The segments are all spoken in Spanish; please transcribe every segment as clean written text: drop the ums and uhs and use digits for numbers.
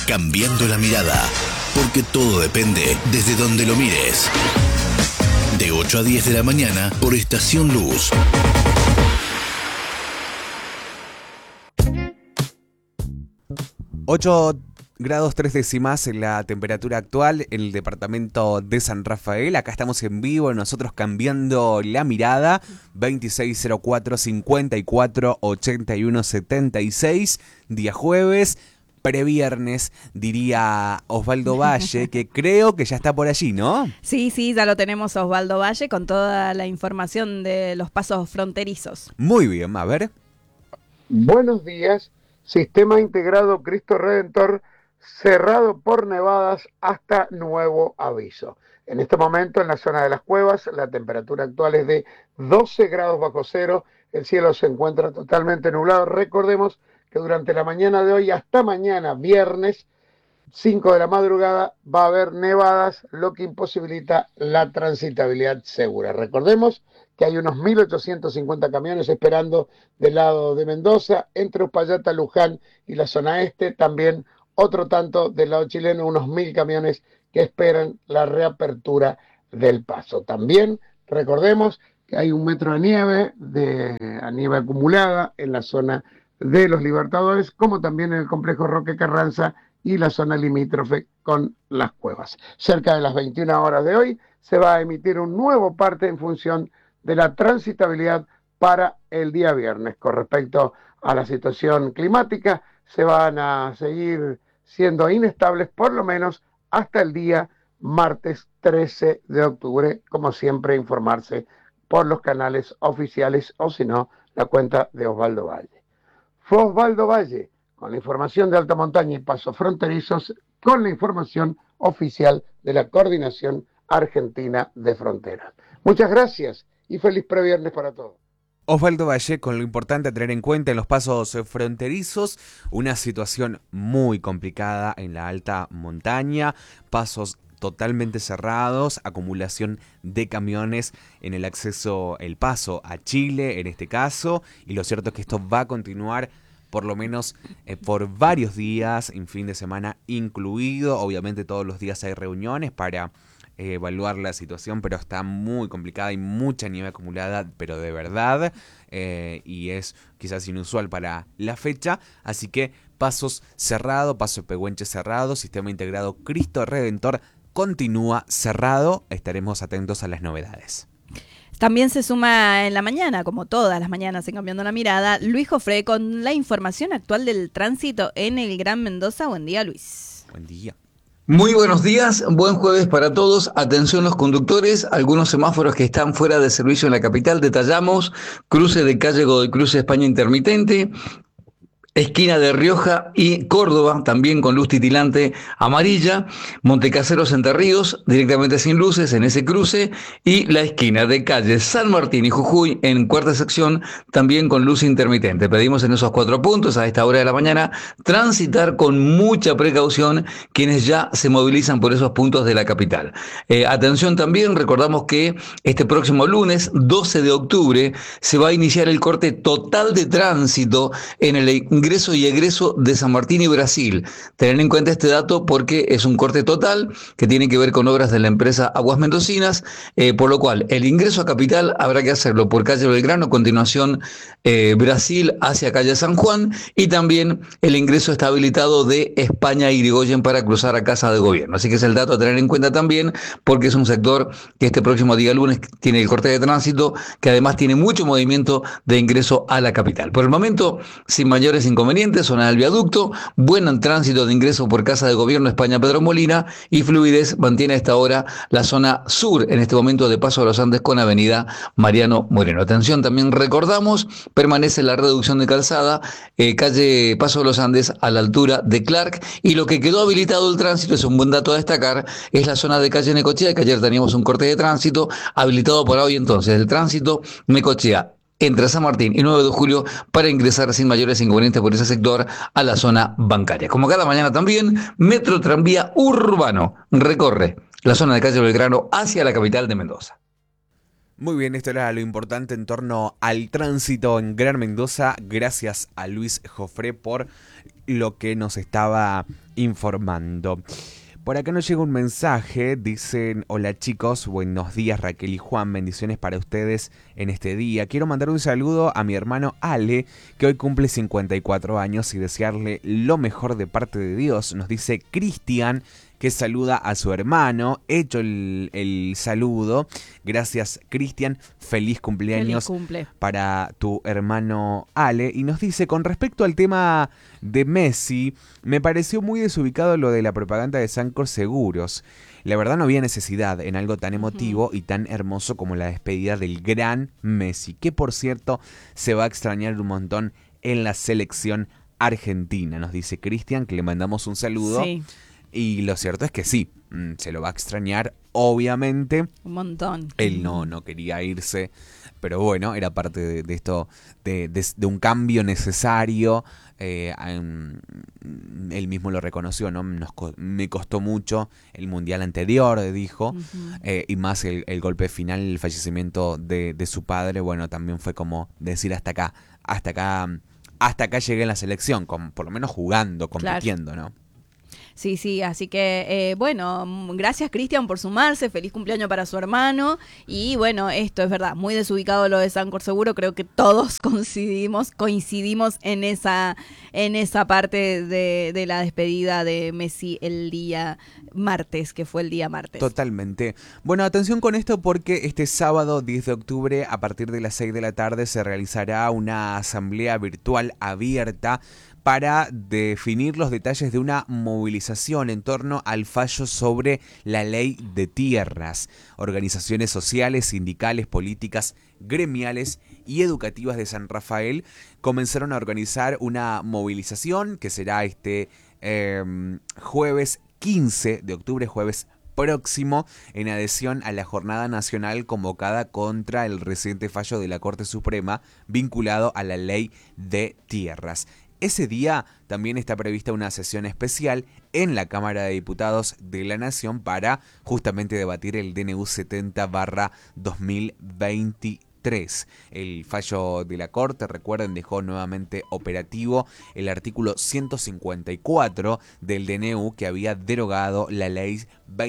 Cambiando la mirada, porque todo depende desde donde lo mires. De 8 a 10 de la mañana por Estación Luz. Ocho grados 3 décimas en la temperatura actual en el departamento de San Rafael. Acá estamos en vivo, nosotros cambiando la mirada. 2604-548176, día jueves, previernes, diría Osvaldo Valle, que creo que ya está por allí, ¿no? Sí, ya lo tenemos a Osvaldo Valle con toda la información de los pasos fronterizos. Muy bien, a ver. Buenos días. Sistema integrado Cristo Redentor cerrado por nevadas hasta nuevo aviso. En este momento en la zona de las cuevas la temperatura actual es de 12 grados bajo cero, el cielo se encuentra totalmente nublado. Recordemos que durante la mañana de hoy hasta mañana viernes 5 de la madrugada va a haber nevadas, lo que imposibilita la transitabilidad segura. Recordemos que hay unos 1.850 camiones esperando del lado de Mendoza, entre Uspallata, Luján y la zona este. También otro tanto del lado chileno, unos 1.000 camiones que esperan la reapertura del paso. También recordemos que hay 1 metro de nieve, nieve acumulada en la zona de los Libertadores, como también en el complejo Roque Carranza y la zona limítrofe con las cuevas. Cerca de las 21 horas de hoy se va a emitir un nuevo parte en función de la transitabilidad para el día viernes. Con respecto a la situación climática, se van a seguir siendo inestables por lo menos hasta el día martes 13 de octubre, como siempre informarse por los canales oficiales o si no, la cuenta de Osvaldo Valle. Fue Osvaldo Valle con la información de alta montaña y pasos fronterizos, con la información oficial de la Coordinación Argentina de Fronteras. Muchas gracias y feliz previernes para todos. Osvaldo Valle, con lo importante a tener en cuenta en los pasos fronterizos, una situación muy complicada en la alta montaña, pasos totalmente cerrados, acumulación de camiones en el acceso, el paso a Chile en este caso, y lo cierto es que esto va a continuar por lo menos por varios días, en fin de semana incluido. Obviamente todos los días hay reuniones para evaluar la situación, pero está muy complicada, hay mucha nieve acumulada, pero de verdad, y es quizás inusual para la fecha, así que pasos cerrado, paso Pehuenche cerrado, sistema integrado Cristo Redentor continúa cerrado, estaremos atentos a las novedades. También se suma en la mañana, como todas las mañanas en Cambiando la Mirada, Luis Jofré con la información actual del tránsito en el Gran Mendoza. Buen día, Luis. Buen día. Muy buenos días, buen jueves para todos. Atención los conductores, algunos semáforos que están fuera de servicio en la capital. Detallamos: cruce de calle Godoy Cruz, España intermitente, esquina de Rioja y Córdoba, también con luz titilante amarilla, Montecaseros Entre Ríos, directamente sin luces en ese cruce, y la esquina de calle San Martín y Jujuy en cuarta sección, también con luz intermitente. Pedimos en esos 4 puntos a esta hora de la mañana transitar con mucha precaución quienes ya se movilizan por esos puntos de la capital. Atención también, recordamos que este próximo lunes, 12 de octubre, se va a iniciar el corte total de tránsito en el ingreso y egreso de San Martín y Brasil. Tener en cuenta este dato porque es un corte total que tiene que ver con obras de la empresa Aguas Mendocinas, por lo cual el ingreso a capital habrá que hacerlo por calle Belgrano, a continuación Brasil hacia calle San Juan, y también el ingreso está habilitado de España y Irigoyen para cruzar a Casa de Gobierno. Así que es el dato a tener en cuenta también porque es un sector que este próximo día lunes tiene el corte de tránsito, que además tiene mucho movimiento de ingreso a la capital. Por el momento, sin mayores inconvenientes, zona del viaducto, buen tránsito de ingreso por Casa de Gobierno España Pedro Molina, y fluidez mantiene a esta hora la zona sur, en este momento de Paso de los Andes con avenida Mariano Moreno. Atención, también recordamos, permanece la reducción de calzada, calle Paso de los Andes a la altura de Clark, y lo que quedó habilitado el tránsito, es un buen dato a destacar, es la zona de calle Necochea, que ayer teníamos un corte de tránsito habilitado por hoy. Entonces el tránsito Necochea entre San Martín y 9 de julio para ingresar sin mayores inconvenientes por ese sector a la zona bancaria. Como cada mañana también, Metro Tranvía Urbano recorre la zona de calle Belgrano hacia la capital de Mendoza. Muy bien, esto era lo importante en torno al tránsito en Gran Mendoza. Gracias a Luis Jofré por lo que nos estaba informando. Por acá nos llega un mensaje, dicen: hola chicos, buenos días Raquel y Juan, bendiciones para ustedes en este día. Quiero mandar un saludo a mi hermano Ale, que hoy cumple 54 años, y desearle lo mejor de parte de Dios. Nos dice Cristian, que saluda a su hermano. Hecho el saludo. Gracias, Cristian. Feliz cumpleaños para tu hermano Ale. Y nos dice: con respecto al tema de Messi, me pareció muy desubicado lo de la propaganda de Sancor Seguros. La verdad no había necesidad en algo tan emotivo y tan hermoso como la despedida del gran Messi, que por cierto se va a extrañar un montón en la selección argentina. Nos dice Cristian, que le mandamos un saludo. Sí. Y lo cierto es que sí, se lo va a extrañar, obviamente. Un montón. Él no quería irse, pero bueno, era parte de esto, de un cambio necesario. Él mismo lo reconoció, ¿no? Me costó mucho el mundial anterior, dijo, y más el golpe final, el fallecimiento de su padre. Bueno, también fue como decir hasta acá llegué en la selección, por lo menos jugando, compitiendo, claro. ¿No? Sí, así que bueno, gracias Cristian por sumarse, feliz cumpleaños para su hermano. Y bueno, esto es verdad, muy desubicado lo de Sancor Seguro, creo que todos coincidimos en esa parte de la despedida de Messi el día martes, que fue el día martes. Totalmente. Bueno, atención con esto, porque este sábado 10 de octubre a partir de las 6 de la tarde se realizará una asamblea virtual abierta para definir los detalles de una movilización en torno al fallo sobre la ley de tierras. Organizaciones sociales, sindicales, políticas, gremiales y educativas de San Rafael comenzaron a organizar una movilización que será este jueves 15 de octubre, jueves próximo, en adhesión a la jornada nacional convocada contra el reciente fallo de la Corte Suprema vinculado a la ley de tierras. Ese día también está prevista una sesión especial en la Cámara de Diputados de la Nación para justamente debatir el DNU 70/2023. El fallo de la Corte, recuerden, dejó nuevamente operativo el artículo 154 del DNU, que había derogado la ley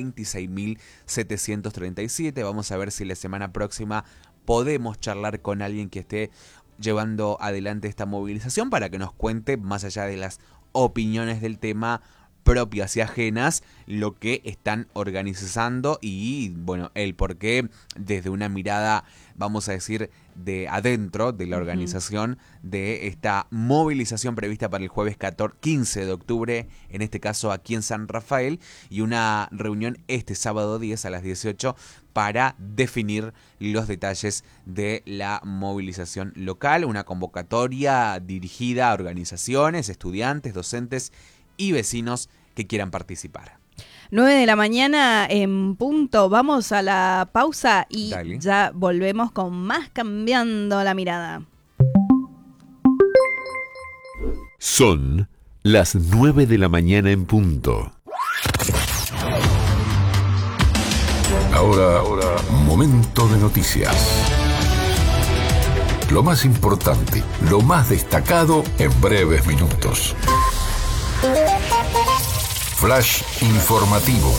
26.737. Vamos a ver si la semana próxima podemos charlar con alguien que esté llevando adelante esta movilización para que nos cuente, más allá de las opiniones del tema propias y ajenas, lo que están organizando y, bueno, el por qué desde una mirada, vamos a decir, de adentro de la organización de esta movilización prevista para el jueves 15 de octubre, en este caso aquí en San Rafael, y una reunión este sábado 10 a las 18 para definir los detalles de la movilización local, una convocatoria dirigida a organizaciones, estudiantes, docentes y vecinos que quieran participar. 9 de la mañana en punto. Vamos a la pausa y Dale. Ya volvemos con más Cambiando la Mirada. Son las 9 de la mañana en punto. Ahora, momento de noticias. Lo más importante, lo más destacado en breves minutos. Flash informativo.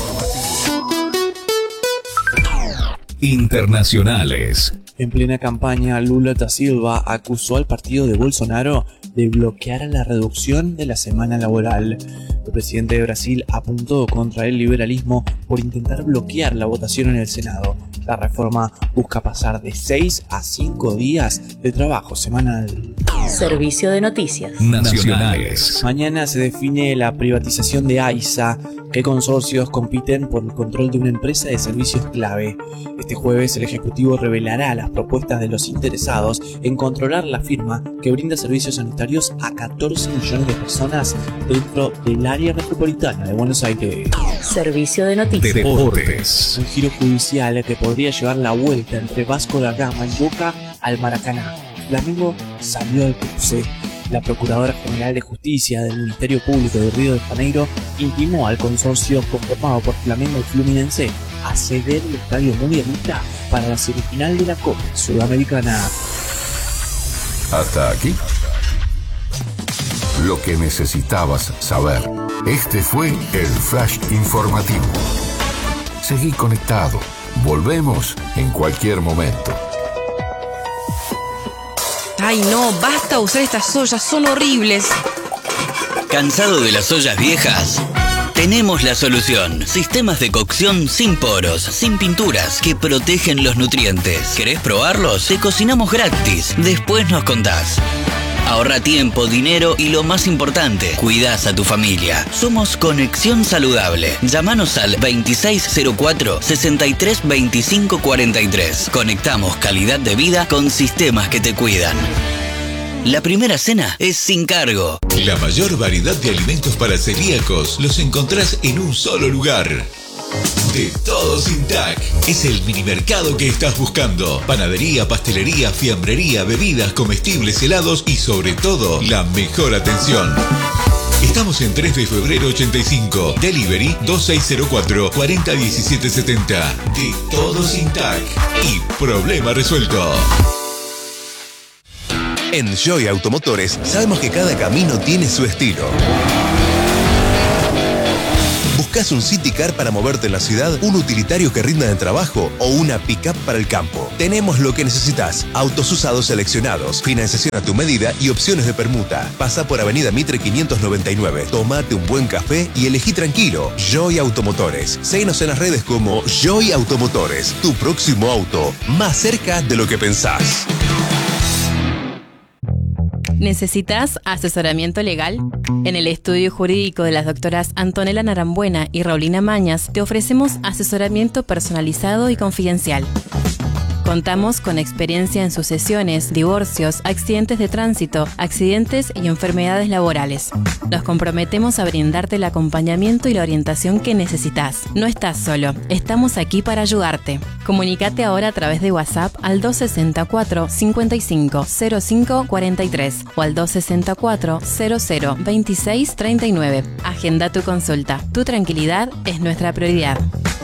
Internacionales. En plena campaña, Lula da Silva acusó al partido de Bolsonaro de bloquear la reducción de la semana laboral. El presidente de Brasil apuntó contra el liberalismo por intentar bloquear la votación en el Senado. La reforma busca pasar de 6 a 5 días de trabajo semanal. Servicio de noticias nacionales. Mañana se define la privatización de AISA. ¿Qué consorcios compiten por el control de una empresa de servicios clave? Este jueves el Ejecutivo revelará las propuestas de los interesados en controlar la firma que brinda servicios sanitarios a 14 millones de personas dentro del área metropolitana de Buenos Aires. Servicio de noticias. Deportes. Un giro judicial que podría llevar la vuelta entre Vasco da Gama y Boca al Maracaná. Flamengo salió del cruce. La Procuradora General de Justicia del Ministerio Público de Río de Janeiro intimó al consorcio conformado por Flamengo y Fluminense a ceder el Estadio Mundialista para la semifinal de la Copa Sudamericana. Hasta aquí. lo que necesitabas saber. Este fue el Flash Informativo. Seguí conectado. Volvemos en cualquier momento. Ay, no, basta usar estas ollas, son horribles. ¿Cansado de las ollas viejas? Tenemos la solución. Sistemas de cocción sin poros, sin pinturas, que protegen los nutrientes. ¿Querés probarlos? Te cocinamos gratis. Después nos contás. Ahorra tiempo, dinero y lo más importante, cuidás a tu familia. Somos Conexión Saludable. Llámanos al 2604-632543. Conectamos calidad de vida con sistemas que te cuidan. La primera cena es sin cargo. La mayor variedad de alimentos para celíacos los encontrás en un solo lugar. De Todo Sin TAC. Es el minimercado que estás buscando. Panadería, pastelería, fiambrería, bebidas, comestibles, helados y sobre todo, la mejor atención. Estamos en 3 de febrero 85. Delivery 2604-401770. De Todo Sin TAC. Y problema resuelto. En Joy Automotores sabemos que cada camino tiene su estilo. ¿Buscas un City Car para moverte en la ciudad, un utilitario que rinda en trabajo o una pick-up para el campo? Tenemos lo que necesitas. Autos usados seleccionados, financiación a tu medida y opciones de permuta. Pasa por Avenida Mitre 599, tómate un buen café y elegí tranquilo. Joy Automotores. Seguinos en las redes como Joy Automotores. Tu próximo auto, más cerca de lo que pensás. ¿Necesitas asesoramiento legal? En el estudio jurídico de las doctoras Antonella Narambuena y Raulina Mañas te ofrecemos asesoramiento personalizado y confidencial. Contamos con experiencia en sucesiones, divorcios, accidentes de tránsito, accidentes y enfermedades laborales. Nos comprometemos a brindarte el acompañamiento y la orientación que necesitas. No estás solo, estamos aquí para ayudarte. Comunícate ahora a través de WhatsApp al 264 55 05 43 o al 264 00 26 39. Agenda tu consulta. Tu tranquilidad es nuestra prioridad.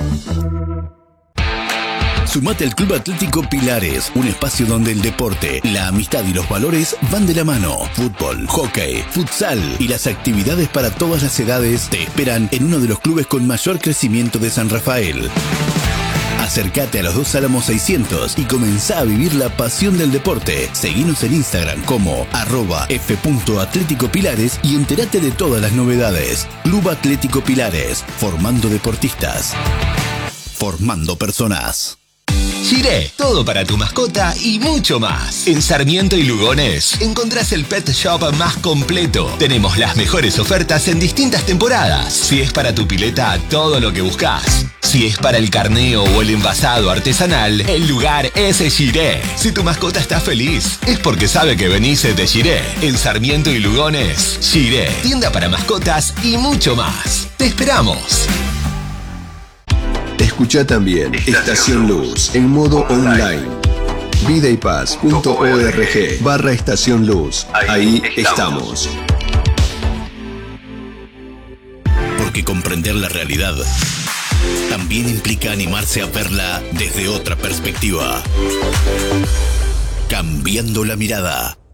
Sumate al Club Atlético Pilares, un espacio donde el deporte, la amistad y los valores van de la mano. Fútbol, hockey, futsal y las actividades para todas las edades te esperan en uno de los clubes con mayor crecimiento de San Rafael. Acércate a los Dos Álamos 600 y comenzá a vivir la pasión del deporte. Seguinos en Instagram como @f.atléticopilares y entérate de todas las novedades. Club Atlético Pilares, formando deportistas, formando personas. Shiré, todo para tu mascota y mucho más. En Sarmiento y Lugones encontrás el pet shop más completo. Tenemos las mejores ofertas en distintas temporadas. Si es para tu pileta, todo lo que buscas. Si es para el carneo o el envasado artesanal, el lugar es Shiré. Si tu mascota está feliz, es porque sabe que venís de Shiré. En Sarmiento y Lugones, Shiré, tienda para mascotas y mucho más. ¡Te esperamos! Escucha también Estación Luz en modo online. vidaypaz.org/Estación Luz. Ahí estamos. Porque comprender la realidad también implica animarse a verla desde otra perspectiva. Cambiando la mirada.